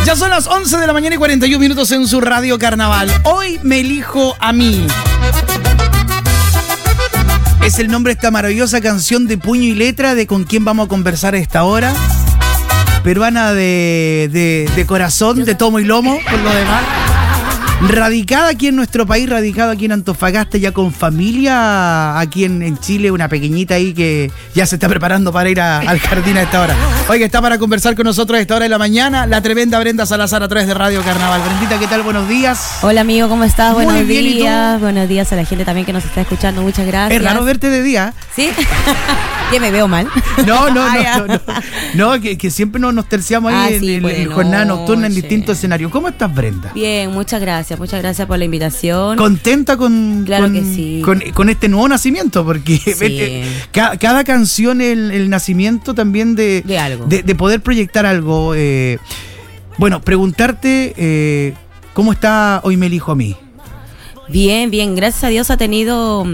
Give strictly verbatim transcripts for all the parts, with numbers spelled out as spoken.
Ya son las once de la mañana y cuarenta y un minutos en su Radio Carnaval. Hoy me elijo a mí. Es el nombre de esta maravillosa canción de puño y letra de con quién vamos a conversar a esta hora. Peruana de, de, de corazón, de tomo y lomo, por lo demás. Radicada aquí en nuestro país, radicada aquí en Antofagasta, ya con familia aquí en, en Chile, una pequeñita ahí que ya se está preparando para ir a, al jardín a esta hora. Oiga, está para conversar con nosotros a esta hora de la mañana, la tremenda Brenda Salazar a través de Radio Carnaval. Brendita, ¿qué tal? Buenos días. Hola amigo, ¿cómo estás? Muy Buenos bien, días. Buenos días a la gente también que nos está escuchando, muchas gracias. Es raro verte de día. ¿Sí? ¿Que me veo mal? No, no, no, no, no, no que, que siempre nos, nos terciamos ahí ah, en, sí, en, bueno, en jornada nocturna en sí. distintos escenarios. ¿Cómo estás, Brenda? Bien, muchas gracias, muchas gracias por la invitación. ¿Contenta con, claro con, que sí. con, con este nuevo nacimiento? Porque sí. eh, cada, cada canción es el, el nacimiento también de, de algo. De, de poder proyectar algo. Eh, bueno, preguntarte eh, ¿cómo está Hoy me elijo a mí? Bien, bien, gracias a Dios ha tenido...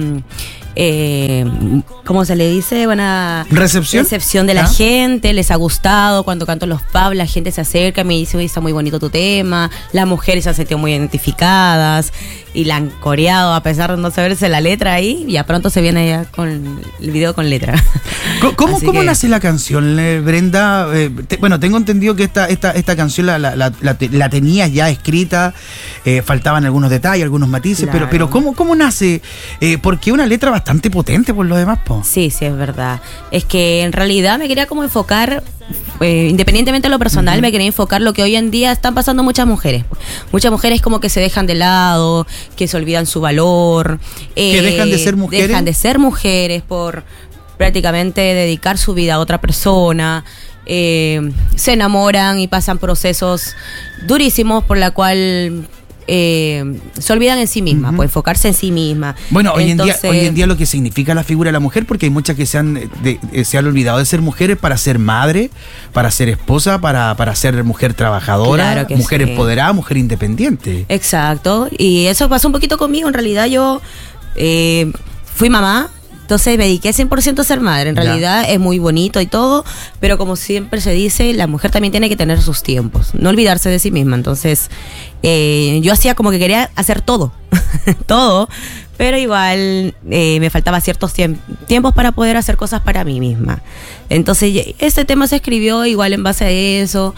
Eh, ¿cómo se le dice? Buena recepción, recepción de la ¿Ah? gente, les ha gustado cuando canto los pubs, la gente se acerca, me dice, está muy bonito tu tema, las mujeres se han sentido muy identificadas y la han coreado a pesar de no saberse la letra ahí, y a pronto se viene ya con el video con letra. ¿Cómo, cómo que... nace la canción, Brenda? Eh, te, bueno, tengo entendido que esta, esta, esta canción la, la, la, la, la tenías ya escrita, eh, faltaban algunos detalles, algunos matices, claro. pero, pero ¿cómo, cómo nace? Eh, porque una letra bastante potente por lo demás, po. Sí, sí, es verdad. Es que en realidad me quería como enfocar, eh, independientemente de lo personal, uh-huh. me quería enfocar lo que hoy en día están pasando muchas mujeres. Muchas mujeres como que se dejan de lado, que se olvidan su valor. Eh, que dejan de ser mujeres. Dejan de ser mujeres por prácticamente dedicar su vida a otra persona. Eh, se enamoran y pasan procesos durísimos por la cual... Eh, se olvidan en sí misma, uh-huh. pues enfocarse en sí misma. Bueno, hoy, Entonces, en día, hoy en día lo que significa la figura de la mujer, porque hay muchas que se han, de, de, se han olvidado de ser mujeres para ser madre, para ser esposa, para, para ser mujer trabajadora, claro que mujer sí. empoderada, mujer independiente. Exacto, y eso pasó un poquito conmigo. En realidad yo eh, fui mamá. Entonces me dediqué cien por ciento a ser madre. En realidad ya. es muy bonito y todo, pero como siempre se dice, la mujer también tiene que tener sus tiempos, no olvidarse de sí misma. Entonces eh, yo hacía como que quería hacer todo, todo, pero igual eh, me faltaba ciertos tiemp- tiempos para poder hacer cosas para mí misma. Entonces este tema se escribió igual en base a eso,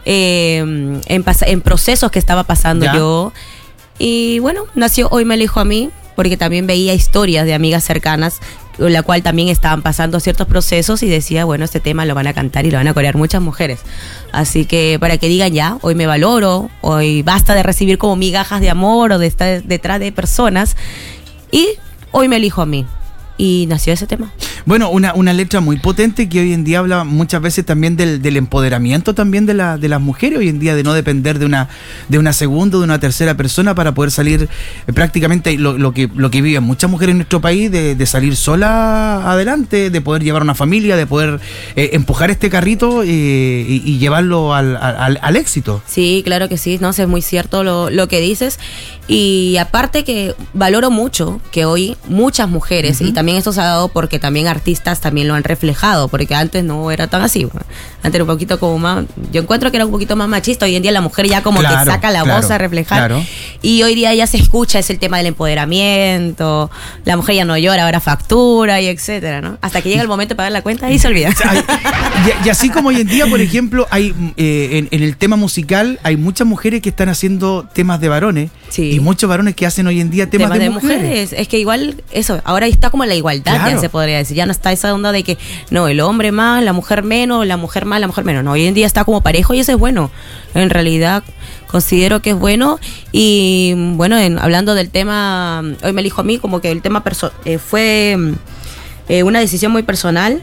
eh, en, pas- en procesos que estaba pasando ya. yo. Y bueno, nació Hoy me elijo a mí, porque también veía historias de amigas cercanas, en la cual también estaban pasando ciertos procesos y decía, bueno, este tema lo van a cantar y lo van a corear muchas mujeres. Así que para que digan ya, hoy me valoro, hoy basta de recibir como migajas de amor o de estar detrás de personas, y hoy me elijo a mí. Y nació ese tema. Bueno, una, una letra muy potente que hoy en día habla muchas veces también del, del empoderamiento también de, la, de las mujeres, hoy en día de no depender de una, de una segunda o de una tercera persona para poder salir eh, prácticamente lo, lo, que, lo que viven muchas mujeres en nuestro país, de, de salir sola adelante, de poder llevar una familia, de poder eh, empujar este carrito eh, y, y llevarlo al, al, al éxito. Sí, claro que sí, no sé, es muy cierto lo, lo que dices. Y aparte que valoro mucho que hoy muchas mujeres, uh-huh. y también esto se ha dado porque también artistas también lo han reflejado, porque antes no era tan así. Antes era un poquito como más, yo encuentro que era un poquito más machista. Hoy en día la mujer ya como claro, que saca la claro, voz a reflejar. Claro. Y hoy día ya se escucha, es el tema del empoderamiento, la mujer ya no llora, ahora factura y etcétera, ¿no? Hasta que llega el momento de pagar la cuenta y se olvida. y, y así como hoy en día, por ejemplo, hay eh, en, en el tema musical hay muchas mujeres que están haciendo temas de varones. Sí. Y muchos varones que hacen hoy en día temas, temas de, de mujeres. mujeres. Es que igual, eso, ahora está como la igualdad, claro. ya se podría decir. Ya no está esa onda de que, no, el hombre más, la mujer menos, la mujer más, la mujer menos. No, hoy en día está como parejo y eso es bueno. En realidad, considero que es bueno. Y bueno, en, hablando del tema, hoy me elijo a mí, como que el tema perso- eh, fue eh, una decisión muy personal.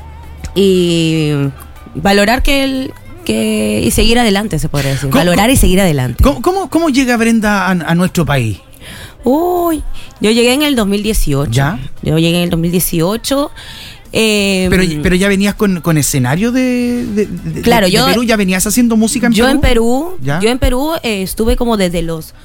Y valorar que el... Que, y seguir adelante, se podría decir. Valorar y seguir adelante. ¿Cómo, cómo, cómo llega Brenda a, a nuestro país? Uy, yo llegué en el dos mil dieciocho. ¿Ya? Yo llegué en el dos mil dieciocho. Eh, pero, pero ya venías con, con escenario de, de, de, claro, de, yo, de Perú, ya venías haciendo música en yo Perú. En Perú ¿Ya? Yo en Perú eh, estuve como desde los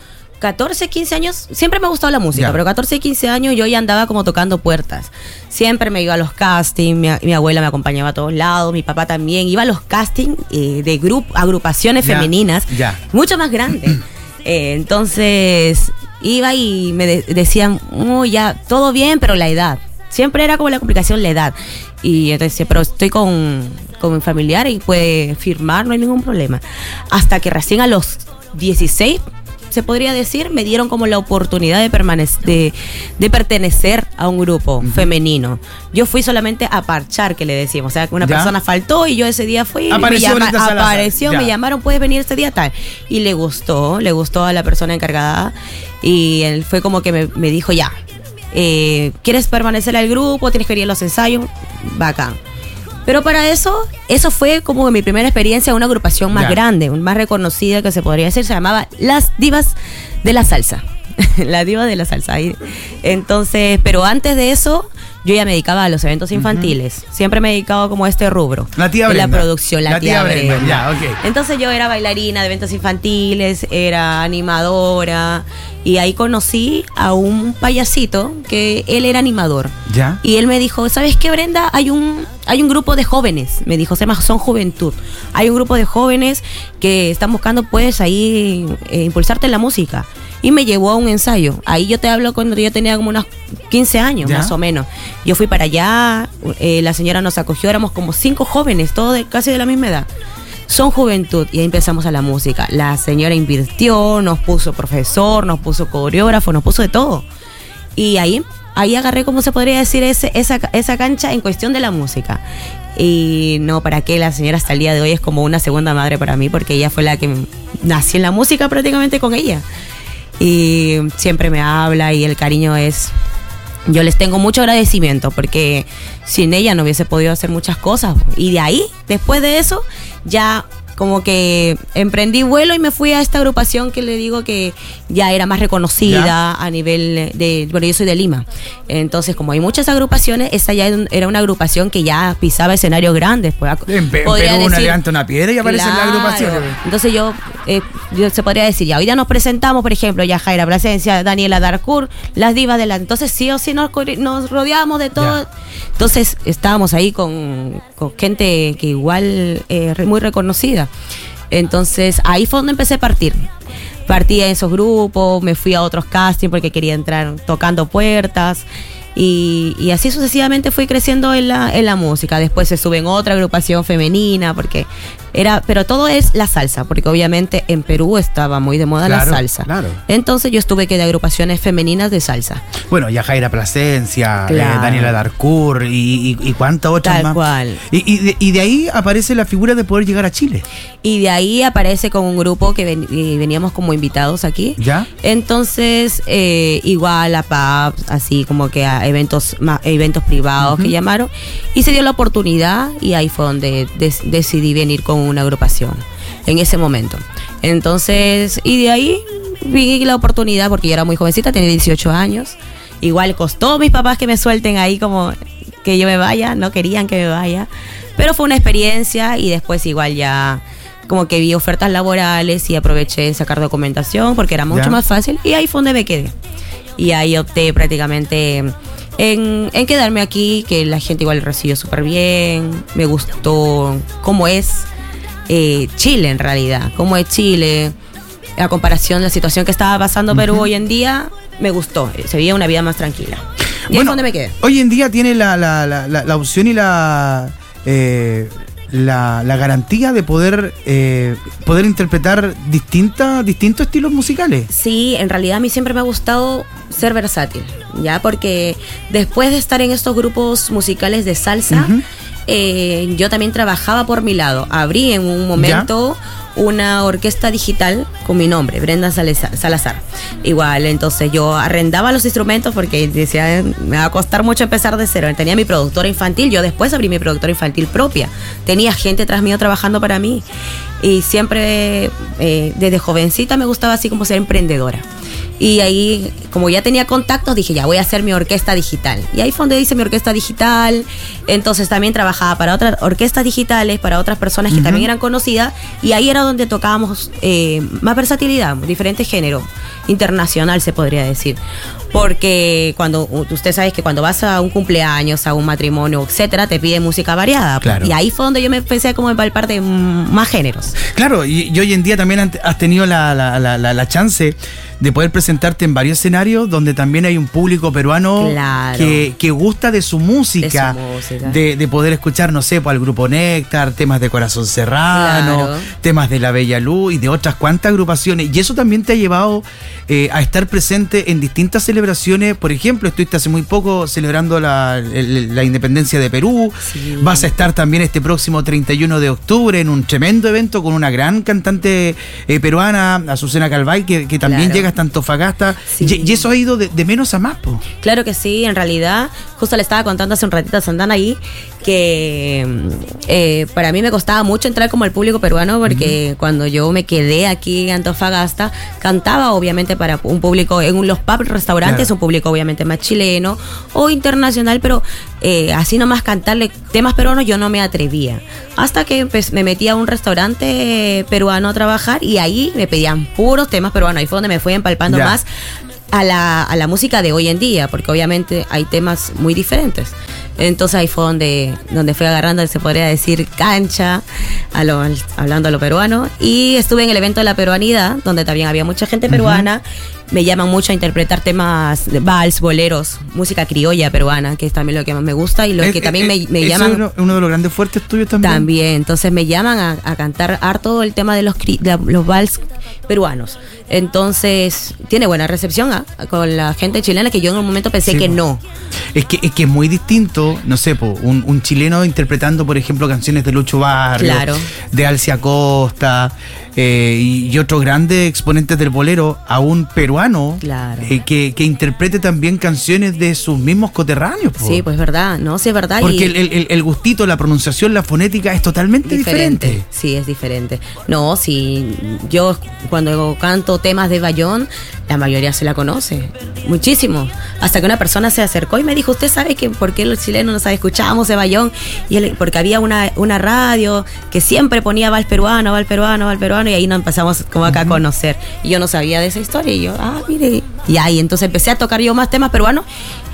catorce, quince años, siempre me ha gustado la música, Ya. pero catorce, quince años yo ya andaba como tocando puertas. Siempre me iba a los castings, mi, mi abuela me acompañaba a todos lados, mi papá también. Iba a los castings eh, de grupo, agrupaciones Ya, femeninas, ya. mucho más grandes. Eh, entonces iba y me de- decían, oh, ya, todo bien, pero la edad. Siempre era como la complicación, la edad. Y entonces decía, pero estoy con, con mi familiar y puede firmar, no hay ningún problema. Hasta que recién a los dieciséis, se podría decir, me dieron como la oportunidad de, permanec- de, de pertenecer a un grupo uh-huh. femenino. Yo fui solamente a parchar, que le decimos. O sea, una ¿Ya? persona faltó y yo ese día fui. Apareció, me llama, Brenda Salazar. apareció Ya. me llamaron, puedes venir este día tal. Y le gustó, le gustó a la persona encargada. Y él fue como que me, me dijo, ya, eh, ¿quieres permanecer al grupo? ¿Tienes que ir a los ensayos? Bacán. Pero para eso, eso fue como mi primera experiencia en una agrupación más Ya. grande, más reconocida que se podría decir, se llamaba Las Divas de la Salsa. Las Divas de la Salsa. Y entonces, pero antes de eso, yo ya me dedicaba a los eventos infantiles. Uh-huh. Siempre me he dedicado como a este rubro. La tía de Brenda. la producción, la, La tía, tía Brenda. Brenda, ya, ok. Entonces yo era bailarina de eventos infantiles, era animadora, y ahí conocí a un payasito que él era animador. ¿Ya? Y él me dijo, ¿sabes qué, Brenda? Hay un, hay un grupo de jóvenes, me dijo, se llama Son Juventud. Hay un grupo de jóvenes que están buscando, puedes ahí eh, impulsarte en la música. Y me llevó a un ensayo. Ahí yo te hablo cuando yo tenía como unos quince años, ¿Ya? más o menos. Yo fui para allá, eh, la señora nos acogió, éramos como cinco jóvenes, todos de, casi de la misma edad. Son Juventud, y ahí empezamos a la música. La señora invirtió, nos puso profesor, nos puso coreógrafo, nos puso de todo. Y ahí, ahí agarré, como se podría decir, ese, esa, esa cancha en cuestión de la música. Y no, para qué, la señora hasta el día de hoy es como una segunda madre para mí, porque ella fue la que nací en la música prácticamente con ella. Y siempre me habla y el cariño es... Yo les tengo mucho agradecimiento porque sin ella no hubiese podido hacer muchas cosas. Y de ahí, después de eso, ya como que emprendí vuelo y me fui a esta agrupación que le digo que ya era más reconocida ¿Ya? a nivel de... Bueno, yo soy de Lima. Entonces, como hay muchas agrupaciones, esa ya era una agrupación que ya pisaba escenarios grandes. Pues, En, Pe- en podría Perú una decir- levanta una piedra y aparece en la Claro. agrupación. Entonces yo, eh, yo se podría decir, ya hoy día nos presentamos, por ejemplo, ya Jaira Plasencia, Daniela Darcourt, las divas de la... Entonces sí o sí nos, co- nos rodeamos de todo. Ya. Entonces estábamos ahí con, con gente que igual eh, re- muy reconocida. Entonces ahí fue donde empecé a partir. Partí en esos grupos, me fui a otros castings porque quería entrar tocando puertas. Y, y así sucesivamente fui creciendo en la, en la música. Después se sube en otra agrupación femenina, porque era, pero todo es la salsa, porque obviamente en Perú estaba muy de moda Claro, la salsa. claro. Entonces yo estuve que de agrupaciones femeninas de salsa. Bueno, ya Jaira Plasencia, eh, Claro. Daniela Darcourt y, y, y cuántas otras Tal más. cual. Y, y, de, y de ahí aparece la figura de poder llegar a Chile. Y de ahí aparece con un grupo que ven- y veníamos como invitados aquí. ¿Ya? Entonces, eh, igual a pubs, así como que a eventos ma- eventos privados Ujú. que llamaron. Y se dio la oportunidad y ahí fue donde des- decidí venir con una agrupación en ese momento. Entonces, y de ahí vi la oportunidad porque yo era muy jovencita, tenía dieciocho años. Igual costó a mis papás que me suelten ahí como que yo me vaya, no querían que me vaya. Pero fue una experiencia y después igual ya como que vi ofertas laborales y aproveché en sacar documentación porque era mucho Ya. más fácil y ahí fue donde me quedé. Y ahí opté prácticamente en, en quedarme aquí, que la gente igual recibió súper bien, me gustó cómo es eh, Chile en realidad, cómo es Chile, a comparación de la situación que estaba pasando Perú hoy en día, me gustó, se veía una vida más tranquila. Y ahí fue donde me quedé. Hoy en día tiene la, la, la, la, la opción y la, eh, la, la garantía de poder, eh, poder interpretar distintas, distintos estilos musicales. Sí, en realidad a mí siempre me ha gustado ser versátil, ¿ya? Porque después de estar en estos grupos musicales de salsa, Ujú. eh, yo también trabajaba por mi lado. Abrí en un momento una orquesta digital con mi nombre, Brenda Saleza- Salazar. Igual, entonces yo arrendaba los instrumentos porque decía, me va a costar mucho empezar de cero. Tenía mi productora infantil, yo después abrí mi productora infantil propia. Tenía gente tras mío trabajando para mí. Y siempre, eh, desde jovencita, me gustaba así como ser emprendedora. Y ahí, como ya tenía contactos, dije, ya voy a hacer mi orquesta digital. Y ahí fue donde hice mi orquesta digital. Entonces también trabajaba para otras orquestas digitales, para otras personas que Ujú. también eran conocidas. Y ahí era donde tocábamos eh, más versatilidad, diferentes géneros. internacional, se podría decir. Porque cuando usted sabe que cuando vas a un cumpleaños, a un matrimonio, etcétera, te piden música variada. Claro. Y ahí fue donde yo me empecé a como empalpar de más géneros. Claro, y, y hoy en día también has tenido la, la, la, la, la chance de poder presentarte en varios escenarios donde también hay un público peruano claro. que, que gusta de su música, de, su música. de, de poder escuchar, no sé, pues, al Grupo Néctar, temas de Corazón Serrano, claro. temas de La Bella Luz y de otras cuantas agrupaciones. Y eso también te ha llevado eh, a estar presente en distintas celebraciones. Por ejemplo, estuviste hace muy poco celebrando la, el, la independencia de Perú. Sí. Vas a estar también este próximo treinta y uno de octubre en un tremendo evento con una gran cantante eh, peruana, Azucena Calvay, que, que también claro. llega hasta Antofagasta. Sí. Y, y eso ha ido de, de menos a más, po. Claro que sí, en realidad, justo le estaba contando hace un ratito a Santana ahí que eh, para mí me costaba mucho entrar como al público peruano porque uh-huh. cuando yo me quedé aquí en Antofagasta, cantaba obviamente para un público, en los pubs, restaurantes, claro. un público obviamente más chileno o internacional, pero eh, así nomás cantarle temas peruanos yo no me atrevía. Hasta que pues, me metí a un restaurante peruano a trabajar y ahí me pedían puros temas peruanos. Ahí fue donde me fui empalpando ya. más a la, a la música de hoy en día, porque obviamente hay temas muy diferentes. Entonces ahí fue donde, donde fui agarrando, se podría decir, cancha, a lo, hablando a lo peruano. Y estuve en el evento de la peruanidad, donde también había mucha gente peruana. Uh-huh. Me llaman mucho a interpretar temas de vals, boleros, música criolla peruana, que es también lo que más me gusta y lo es, que también es, me, me llaman... ¿Es uno, uno de los grandes fuertes tuyos también? También, entonces me llaman a, a cantar harto el tema de los, de los vals peruanos. Entonces, tiene buena recepción ¿eh? con la gente chilena, que yo en un momento pensé sí, que no. Es que, es que es muy distinto, no sé, po, un, un chileno interpretando, por ejemplo, canciones de Lucho Barrio, claro. de Alcia Costa eh, y, y otros grandes exponentes del bolero, a un peruano claro. eh, que, que interprete también canciones de sus mismos coterráneos. Po. Sí, pues verdad, ¿no? Sí, es verdad. Porque y el, el, el gustito, la pronunciación, la fonética es totalmente diferente. diferente. Sí, es diferente. No, sí, yo cuando canto temas de Bayón, la mayoría se la conoce, muchísimo. Hasta que una persona se acercó y me dijo, ¿usted sabe que por qué los chilenos nos escuchábamos de Bayón? Y él, porque había una, una radio que siempre ponía vals peruano, vals peruano, vals peruano, y ahí nos empezamos como acá uh-huh. a conocer. Y yo no sabía de esa historia, y yo, ah, mire. Y ahí entonces empecé a tocar yo más temas peruanos,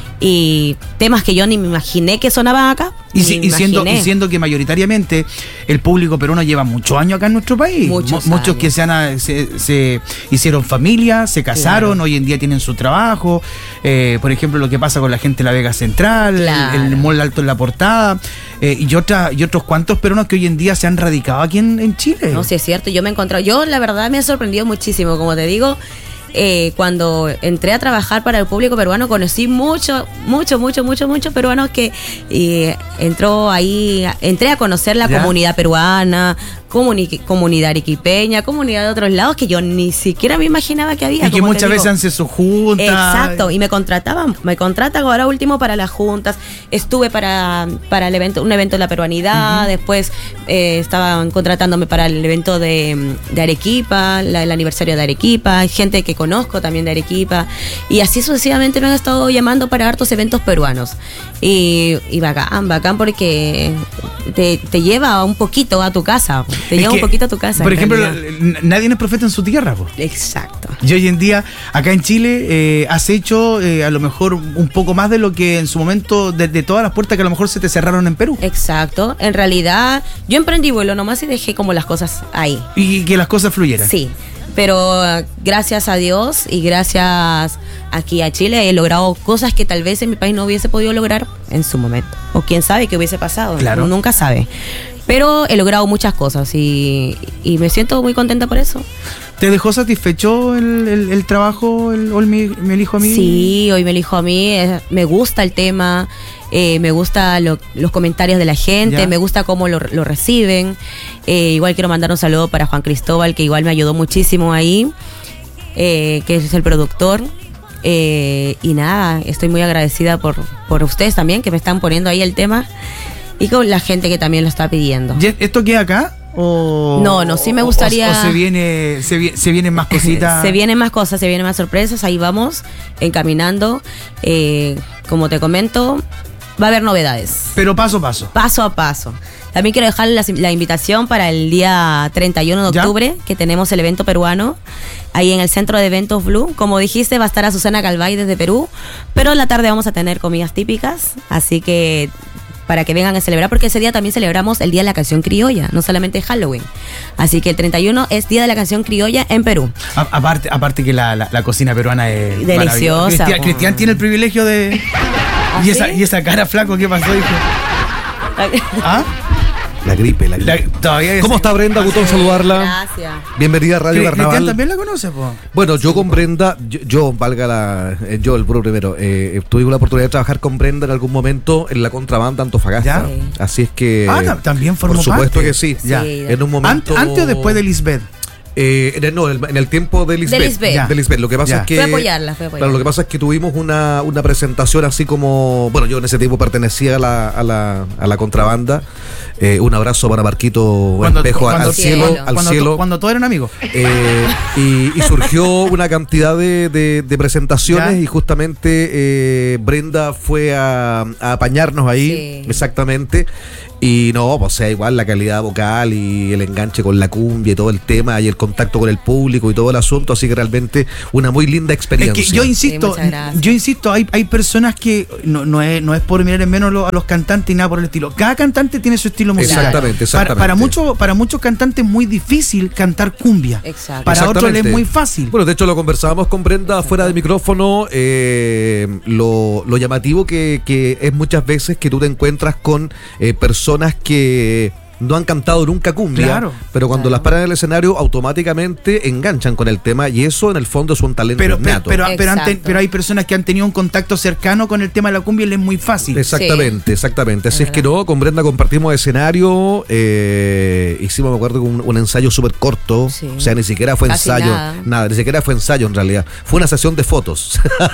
y temas que yo ni me imaginé que sonaban acá. Y, si, y, siendo, y siendo que mayoritariamente el público peruano lleva muchos años acá en nuestro país. Muchos, Mo, muchos que se, han, se, se hicieron familia, se casaron, claro. hoy en día tienen su trabajo. Eh, por ejemplo, lo que pasa con la gente de la Vega Central, claro. el, el Mall Alto en la Portada, eh, y, otra, y otros cuantos peruanos que hoy en día se han radicado aquí en, en Chile. No, sí es cierto, yo me he encontrado, yo la verdad me ha sorprendido muchísimo, como te digo. Eh, cuando entré a trabajar para el público peruano, conocí mucho, mucho, mucho, mucho, muchos peruanos que eh, entró ahí, entré a conocer la ¿Ya? comunidad peruana, comuni- comunidad arequipeña, comunidad de otros lados que yo ni siquiera me imaginaba que había. Y que muchas veces hacen sus juntas. Exacto, y me contrataban, me contratan ahora último para las juntas. Estuve para, para el evento, un evento de la peruanidad, uh-huh. después eh, estaban contratándome para el evento de, de Arequipa, la, el aniversario de Arequipa, gente que conozco también de Arequipa, y así sucesivamente me han estado llamando para hartos eventos peruanos. Y, y bacán, bacán porque te, te lleva un poquito a tu casa, te es lleva un poquito a tu casa. Por ejemplo, realidad. nadie es profeta en su tierra, po. Exacto. Y hoy en día, acá en Chile, eh, has hecho eh, a lo mejor un poco más de lo que en su momento, de, de todas las puertas que a lo mejor se te cerraron en Perú. Exacto. En realidad, yo emprendí vuelo nomás y dejé como las cosas ahí. Y que las cosas fluyeran. Sí. Pero gracias a Dios y gracias aquí a Chile he logrado cosas que tal vez en mi país no hubiese podido lograr en su momento. O quién sabe qué hubiese pasado. Claro. Uno nunca sabe. Pero he logrado muchas cosas y, y me siento muy contenta por eso. ¿Te dejó satisfecho el, el, el trabajo, el Hoy me, me elijo a mí? Sí, Hoy me elijo a mí. Eh, me gusta el tema, eh, me gusta lo, los comentarios de la gente, ¿Ya? me gusta cómo lo, lo reciben. Eh, igual quiero mandar un saludo para Juan Cristóbal, que igual me ayudó muchísimo ahí, eh, que es el productor. Eh, y nada, estoy muy agradecida por, por ustedes también, que me están poniendo ahí el tema, y con la gente que también lo está pidiendo. ¿Esto queda acá? O, no, no, sí me gustaría. O, o se viene, se, se vienen más cositas. Se vienen más cosas, se vienen más sorpresas. Ahí vamos, encaminando. Eh, como te comento, va a haber novedades. Pero paso a paso. Paso a paso. También quiero dejar la, la invitación para el día treinta y uno de ¿Ya? octubre, que tenemos el evento peruano, ahí en el Centro de Eventos Blue. Como dijiste, va a estar Azucena Calvay desde Perú, pero en la tarde vamos a tener comidas típicas, así que para que vengan a celebrar, porque ese día también celebramos el Día de la Canción Criolla, no solamente Halloween. Así que el treinta y uno es Día de la Canción Criolla en Perú. A- aparte, aparte que la, la, la cocina peruana es Deliciosa, maravillosa. Cristian, po. Cristian tiene el privilegio de... ¿Ah, y, esa, sí? y esa cara, flaco, ¿qué pasó, hijo? ¿Ah? La gripe, la gripe. La- todavía es- ¿Cómo está Brenda? Gustón saludarla. Gracias. Bienvenida a Radio Cri- Carnaval. Cristian también la conoce, po. Bueno, yo con Brenda, yo, yo, valga la, eh, yo el puro primero, eh, tuve la oportunidad de trabajar con Brenda en algún momento en la contrabanda ¿Ya? Antofagasta. Sí. Así es que... Ah, ta- también formó Por supuesto parte. que sí. Ya. Sí. En un momento... Ant- ¿Antes o después de Lisbeth? Eh, en el- no, en el, en el tiempo de Lisbeth. De Lisbeth. Ya. De Lisbeth. Lo que pasa Ya. es que... Fui a apoyarla, fui a apoyarla. Claro, lo que pasa es que tuvimos una, una presentación así como... Bueno, yo en ese tiempo pertenecía a la, a la, a la contrabanda. Eh, un abrazo para Marquito Espejo al cuando- cielo. cuando- Al cuando, cielo. cuando todos eran amigos. Eh, y, y surgió una cantidad de, de- de presentaciones Ya. y justamente eh, Brenda fue a, a apañarnos ahí, Sí. exactamente. Y no, pues, o sea, igual la calidad vocal y el enganche con la cumbia y todo el tema y el contacto con el público y todo el asunto, así que realmente una muy linda Es experiencia. que yo insisto, Sí, muchas gracias. yo insisto, hay, hay personas que no, no es no es por mirar en menos lo- a los cantantes y nada por el estilo. Cada cantante tiene su estilo musical. Exactamente, exactamente. Para, para muchos para muchos cantantes es muy difícil cantar cumbia. Exacto. Para otros les es Exactamente. muy fácil. Bueno, de hecho lo conversábamos con Brenda fuera de micrófono, eh, lo, lo llamativo que, que es muchas veces que tú te encuentras con eh, personas que no han cantado nunca cumbia, Claro. pero cuando Claro. las paran en el escenario automáticamente enganchan con el tema y eso en el fondo es un talento pero, pero, innato. pero, pero, han ten- Exacto. pero hay personas que han tenido un contacto cercano con el tema de la cumbia y les es muy fácil. Exactamente, exactamente. Así Es es que no, con Brenda compartimos escenario, eh, hicimos, me acuerdo, un, un ensayo súper corto, Sí. o sea, ni siquiera fue Casi ensayo, nada. ni siquiera fue ensayo en realidad, fue una sesión de fotos.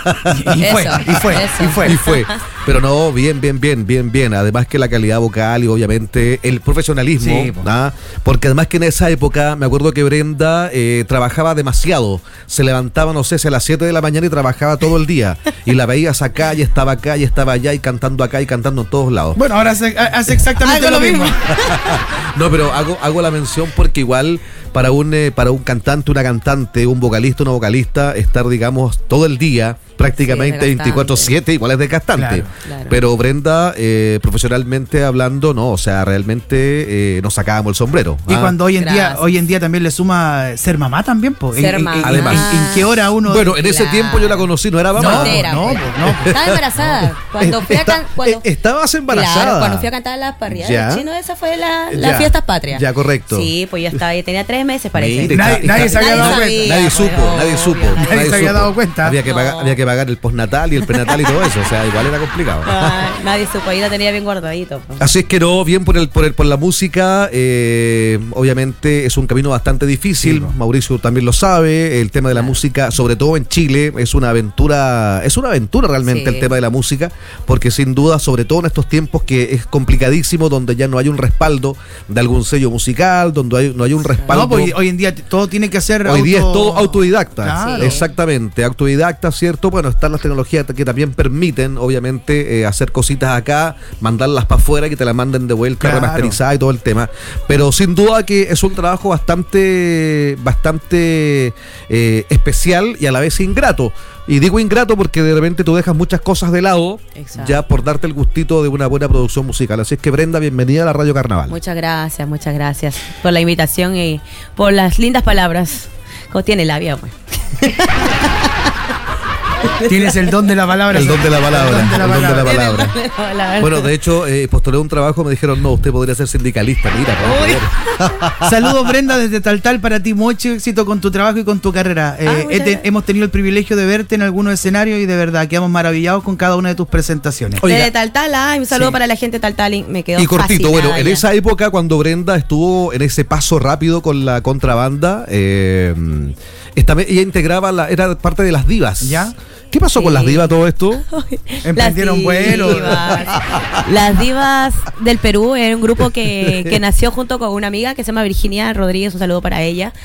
Y, y fue, Eso, y fue, eso. y fue. Y fue. Pero no, bien, bien, bien, bien, bien. Además que la calidad vocal y obviamente el profesionalismo. Sí, po. ¿ah? Porque además que en esa época me acuerdo que Brenda eh, trabajaba demasiado. Se levantaba, no sé, si a las siete de la mañana y trabajaba todo el día. Y la veías acá y estaba acá y estaba allá y cantando acá y cantando en todos lados. Bueno, ahora hace, hace exactamente Hago lo lo mismo. mismo. No, pero hago, hago la mención porque igual para un, eh, para un cantante, una cantante, un vocalista, una vocalista, estar, digamos, todo el día, prácticamente Sí, es desgastante. veinticuatro siete, igual es desgastante. Claro, claro. Pero Brenda, eh, profesionalmente hablando, no, o sea, realmente eh, nos sacábamos el sombrero. Y ¿ah? cuando hoy en día, Gracias. hoy en día también le suma ser mamá también, po. En- Ser en- mamá. en- Además. en, en qué hora uno Bueno, en ese Claro. tiempo yo la conocí, no era no, mamá. Soltera, no, pues. po, no. Estaba embarazada. Cuando fui a Está- can- cuando, eh, estabas embarazada. Claro, cuando fui a cantar las parrillas Ya. del chino, esa fue la, Ya. la fiesta patria. Ya, correcto. Sí, pues yo estaba, yo tenía tres meses, parece. Mire, Nadie- está- nadie está- se había dado Nadie cuenta. sabía, Nadie pues, supo, nadie obvio, supo. Nadie se había supo. dado cuenta. Había que, No. pagar, había que pagar el postnatal y el prenatal y todo eso. O sea, igual era complicado. Ah, nadie supo, ahí la tenía bien guardadito. pues. Así es que no, bien por el, por el, por la música, eh, obviamente es un camino bastante difícil, Sí, po. Mauricio también lo sabe, el tema de la música, sobre todo en Chile, es una aventura, es una aventura realmente Sí. el tema de la música, porque sin duda, sobre todo en estos tiempos que es complicadísimo, donde ya no hay un respaldo de algún sello musical, donde hay, no hay un respaldo. No, pues hoy en día todo tiene que ser Hoy día es auto- todo autodidacta. Claro. Sí. Exactamente, autodidacta, ¿cierto? Bueno, están las tecnologías que también permiten, obviamente, eh, hacer cositas acá, mandarlas para afuera, que te las manden de vuelta, Claro. remasterizada y todo el tema. Pero sin duda que es un trabajo bastante, bastante eh, especial y a la vez ingrato. Y digo ingrato porque de repente tú dejas muchas cosas de lado, Exacto. ya por darte el gustito de una buena producción musical. Así es que Brenda, bienvenida a la Radio Carnaval. Muchas gracias, muchas gracias por la invitación y por las lindas palabras. Como tiene labia, pues. Tienes el don de la palabra. El don de la palabra. El don de la el don de la palabra. palabra. Bueno, de hecho, eh, postulé un trabajo, me dijeron, no, usted podría ser sindicalista, mira. por favor. Saludos, Brenda, desde Taltal para ti. Mucho éxito con tu trabajo y con tu carrera. Eh, Ah, muchas he te- gracias. hemos tenido el privilegio de verte en algunos escenarios y de verdad quedamos maravillados con cada una de tus presentaciones. Oiga. Desde Taltal, ay, un saludo Sí. para la gente de Taltal, y me quedó Y cortito, fascinada bueno, en ya. esa época cuando Brenda estuvo en ese paso rápido con la contrabanda, eh, esta, ella integraba, la, era parte de las divas. ¿Ya? ¿Qué pasó con Sí. las divas todo esto? Emprendieron Las vuelo. divas. Las divas del Perú era un grupo que, que nació junto con una amiga que se llama Virginia Rodríguez, un saludo para ella,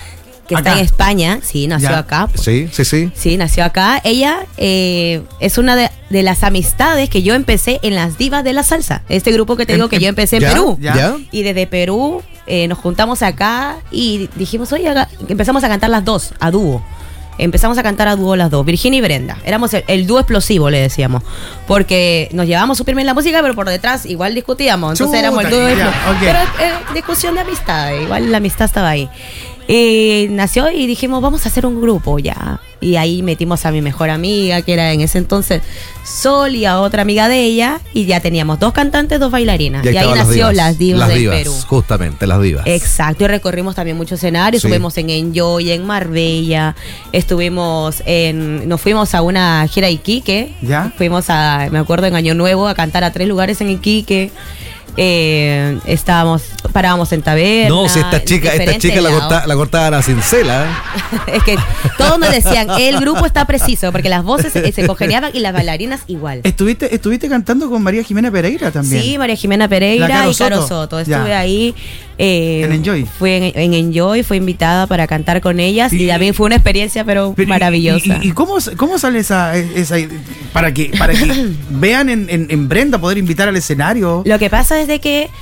que acá. está en España, sí, nació Ya. acá. Pues. Sí, sí, sí. Sí, nació acá. Ella eh, es una de, de las amistades que yo empecé en las Divas de la Salsa. Este grupo que te digo En- que yo empecé en ¿Ya? Perú. Ya. ¿Ya? Y desde Perú eh, nos juntamos acá y dijimos, oye, haga- empezamos a cantar las dos, a dúo. Empezamos a cantar a dúo las dos, Virginia y Brenda. Éramos el, el dúo explosivo, le decíamos. Porque nos llevábamos súper bien la música, pero por detrás igual discutíamos. Entonces Chuta, éramos el dúo ya, explosivo. ok. Pero eh, discusión de amistad, igual la amistad estaba ahí. Y nació y dijimos, vamos a hacer un grupo ya. Y ahí metimos a mi mejor amiga, que era en ese entonces Sol, y a otra amiga de ella. Y ya teníamos dos cantantes, dos bailarinas. Y ahí, estaban nació Las Divas Las del divas, Perú. justamente, las divas. Exacto, y recorrimos también muchos escenarios, Sí. estuvimos en Enjoy, en Marbella, estuvimos en, nos fuimos a una gira a Iquique, ¿Ya? fuimos a, me acuerdo en Año Nuevo, a cantar a tres lugares en Iquique, eh, estábamos, parábamos en taberna. No, si esta chica, esta diferentes chica la, lados. corta, la cortaban a cincela. Es que todos nos decían, el grupo está preciso, porque las voces se, se congeniaban y las bailarinas igual. ¿Estuviste, estuviste cantando con María Jimena Pereira también? Sí, María Jimena Pereira La Caro y Caro Soto. Soto. Ya. Estuve ahí. eh, En Enjoy. Fui en, en Enjoy, fui invitada para cantar con ellas y, Y- también fue una experiencia, pero, Pero, y- maravillosa. ¿Y, y, y cómo, cómo sale esa, esa para que para que vean en, en, en Brenda poder invitar al escenario? Lo que pasa es de que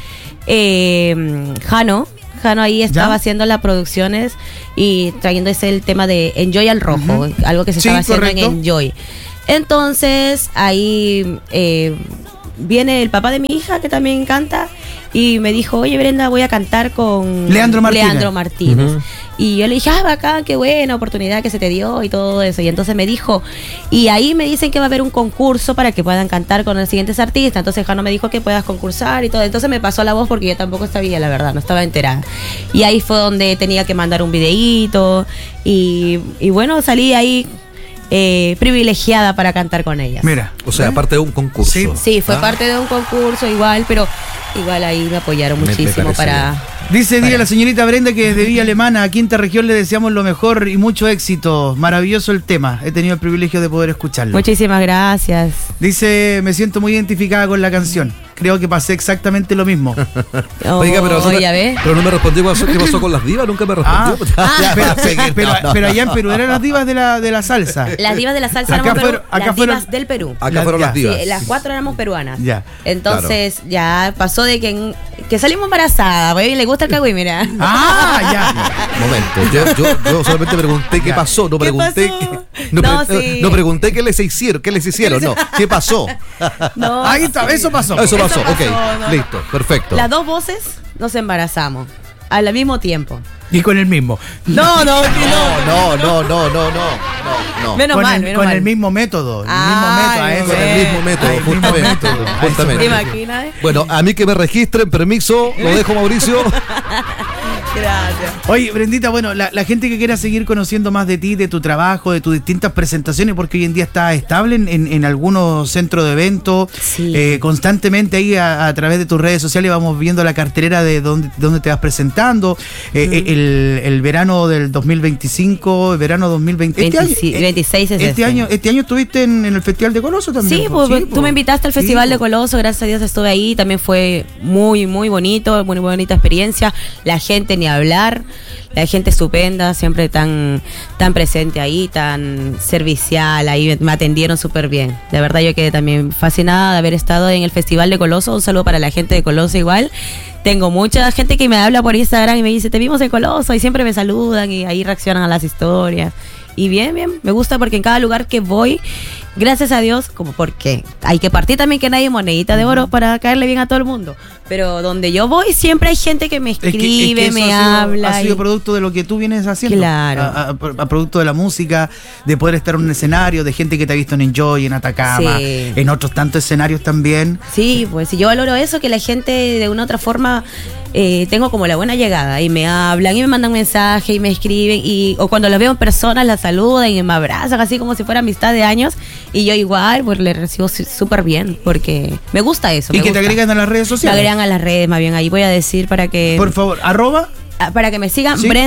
eh, Jano, Jano ahí estaba ¿Ya? haciendo las producciones y trayendo ese el tema de Enjoy al rojo, Ujú. algo que se Sí, estaba haciendo correcto. en Enjoy. Entonces ahí eh, viene el papá de mi hija que también canta y me dijo, oye Brenda, voy a cantar con Leandro Martínez. Leandro Martínez. Ujú. Y yo le dije, ah, bacán, qué buena oportunidad que se te dio y todo eso. Y entonces me dijo, y ahí me dicen que va a haber un concurso para que puedan cantar con los siguientes artistas. Entonces Jano me dijo que puedas concursar y todo. Entonces me pasó la voz porque yo tampoco sabía, la verdad, no estaba enterada. Y ahí fue donde tenía que mandar un videíto. Y, y bueno, salí ahí eh, privilegiada para cantar con ellas. Mira. O sea, ¿eh? aparte de un concurso. Sí. Sí, fue Ah, parte de un concurso igual, pero igual ahí me apoyaron Me- me muchísimo parece para... Dice, dile Para. a la señorita Brenda que desde Villa Alemana, a Quinta Región, le deseamos lo mejor y mucho éxito. Maravilloso el tema. He tenido el privilegio de poder escucharlo. Muchísimas gracias. Dice, me siento muy identificada con la canción. Creo que pasé exactamente lo mismo. Oiga, pero, Oh, ya ves. pero no me respondió qué pasó, qué pasó con las divas, nunca me Ah, respondió. Ya, pero, para seguir. pero- No, no, pero no. allá en Perú eran las divas de la, de la salsa. Las divas de la salsa Acá éramos fueron- Perú, acá las fueron- divas del Perú. Acá La- fueron ya. las Sí, divas. las cuatro éramos peruanas. Ya. Entonces ya pasó de que, en- que salimos embarazadas. Güey, le gusta el cagüey, mira. Ah, ya. Momento, yo, yo, yo solamente pregunté qué Ya. pasó, no ¿Qué pregunté pasó? qué- no, No, pre- sí. no pregunté qué les hicieron, qué les hicieron, no, qué pasó. No, Ahí está, eso pasó. Eso pasó, Eso ok, pasó, no. listo, perfecto. Las dos voces nos embarazamos al mismo tiempo. Y con el mismo. No, no, no. No, no, no, no, no, no, no. Menos con mal, el, menos con mal. el mismo método. El Ay, mismo método. a no eso. Con el sé. mismo método, Ay, el mismo justamente. método. ¿Te justamente. imaginas? Bueno, a mí que me registren, permiso, lo dejo Mauricio. Gracias. Oye, Brendita, bueno, la, la gente que quiera seguir conociendo más de ti, de tu trabajo, de tus distintas presentaciones, porque hoy en día estás estable en, en, en algunos centros de eventos, Sí. eh, constantemente ahí a, a través de tus redes sociales vamos viendo la cartelera de dónde, dónde te vas presentando, eh, el, el verano del dos mil veinticinco, el verano dos mil veinte. Este año, veintiséis eh, veintiséis es este este. año, este año estuviste en, en el Festival de Coloso también. Sí, po. pues, po. tú me invitaste al Sí, Festival de po. Coloso, gracias a Dios estuve ahí, también fue muy, muy bonito, muy bonita experiencia, la gente ni hablar, la gente estupenda, siempre tan, tan presente ahí, tan servicial, ahí me atendieron súper bien, de verdad yo quedé también fascinada de haber estado en el Festival de Coloso, un saludo para la gente de Coloso igual, tengo mucha gente que me habla por Instagram y me dice, te vimos en Coloso, y siempre me saludan y ahí reaccionan a las historias. Y bien, bien, me gusta porque en cada lugar que voy, gracias a Dios, como porque hay que partir también que nadie monedita de oro para caerle bien a todo el mundo. Pero donde yo voy siempre hay gente que me Es que- escribe, es que eso me ha sido, habla. Ha sido y- producto de lo que tú vienes haciendo. Claro. A, a- a producto de la música, de poder estar en un escenario, de gente que te ha visto en Enjoy, en Atacama, Sí. en otros tantos escenarios también. Sí, pues yo valoro eso, que la gente de una u otra forma eh, tengo como la buena llegada y me hablan y me mandan mensajes y me escriben y o cuando los veo en persona las saludan y me abrazan así como si fuera amistad de años y yo igual pues le recibo su- súper bien porque me gusta eso. Y me que te gusta. agregan a las redes Me sociales. agregan a las redes, más bien ahí voy a decir para que Por favor, arroba. Ah, para que me sigan, Sí.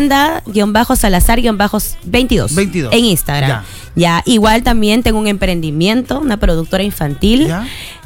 Brenda-Salazar-veintidós. veintidós. En Instagram. Ya. Ya. Igual también tengo un emprendimiento, una productora infantil. Ya.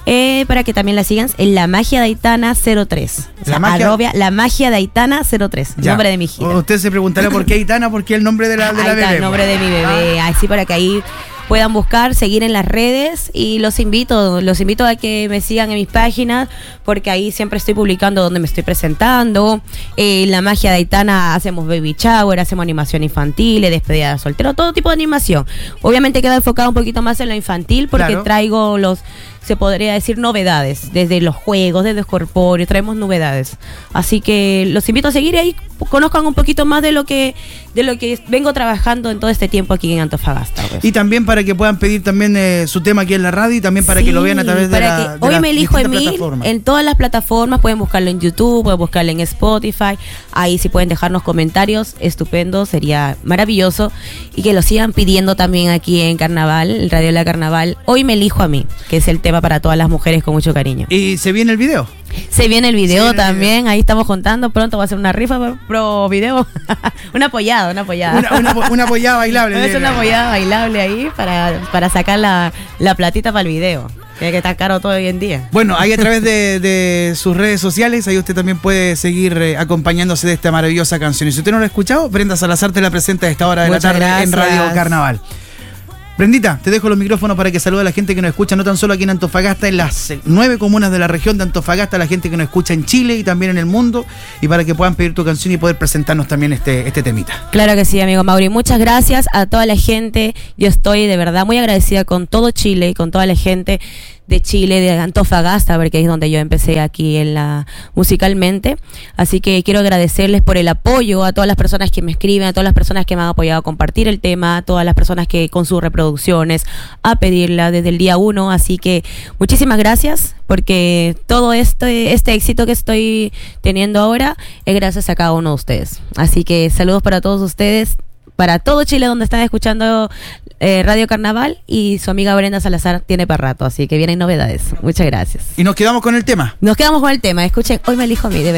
eh, para que también la sigan, en La Magia de Aitana cero tres. O sea, La magia- arrobia, La Magia de Aitana cero tres, Ya. nombre de mi gira. Usted se preguntará por qué Aitana, por qué el nombre de la, de la Ahí está bebé. el nombre de mi bebé, así para que ahí puedan buscar, seguir en las redes y los invito, los invito a que me sigan en mis páginas porque ahí siempre estoy publicando donde me estoy presentando. Eh, en La Magia de Aitana hacemos baby shower, hacemos animación infantil, despedida de soltero, todo tipo de animación. Obviamente queda enfocado un poquito más en lo infantil porque Claro. traigo los, se podría decir, novedades, desde los juegos, desde los corpóreos, traemos novedades. Así que los invito a seguir y ahí conozcan un poquito más de lo que de lo que vengo trabajando en todo este tiempo aquí en Antofagasta. Pues. Y también para que puedan pedir también eh, su tema aquí en la radio y también para Sí, que lo vean a través de, para la, que de Hoy las me elijo en distintas mí, plataformas. en todas las plataformas, pueden buscarlo en YouTube, pueden buscarlo en Spotify, ahí sí pueden dejarnos comentarios, estupendo, sería maravilloso, y que lo sigan pidiendo también aquí en Carnaval, el Radio La Carnaval, Hoy me elijo a mí, que es el tema para todas las mujeres con mucho cariño. Y se viene el video. Se viene el Se video viene el también, ahí estamos contando, pronto va a ser una rifa pro, pro video, una apoyada, una apoyada. Una, una, una apoyada bailable. Es una apoyada bailable ahí para, para sacar la, la platita para el video. Tiene que estar caro todo hoy en día. Bueno, ahí a través de, de sus redes sociales, ahí usted también puede seguir eh, acompañándose de esta maravillosa canción. Y si usted no lo ha escuchado, Brenda Salazar te la presenta a esta hora de Muchas la tarde gracias. en Radio Carnaval. Brendita, te dejo los micrófonos para que salude a la gente que nos escucha, no tan solo aquí en Antofagasta, en las eh, nueve comunas de la región de Antofagasta, la gente que nos escucha en Chile y también en el mundo, y para que puedan pedir tu canción y poder presentarnos también este, este temita. Claro que sí, amigo Mauri. Muchas gracias a toda la gente. Yo estoy de verdad muy agradecida con todo Chile y con toda la gente de Chile, de Antofagasta, porque es donde yo empecé aquí en la musicalmente. Así que quiero agradecerles por el apoyo a todas las personas que me escriben, a todas las personas que me han apoyado a compartir el tema, a todas las personas que con sus reproducciones, a pedirla desde el día uno. Así que muchísimas gracias, porque todo este, este éxito que estoy teniendo ahora es gracias a cada uno de ustedes. Así que saludos para todos ustedes, para todo Chile donde están escuchando eh, Radio Carnaval, y su amiga Brenda Salazar tiene para rato, así que vienen novedades. Muchas gracias. Y nos quedamos con el tema. Nos quedamos con el tema. Escuchen, Hoy me elijo a mí, de verdad.